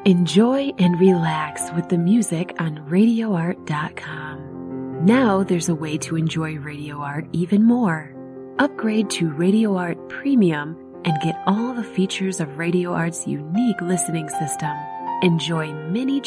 Enjoy and relax with the music on RadioArt.com. Now there's a way to enjoy Radio Art even more. Upgrade to Radio Art Premium and get all the features of Radio Art's unique listening system. Enjoy mini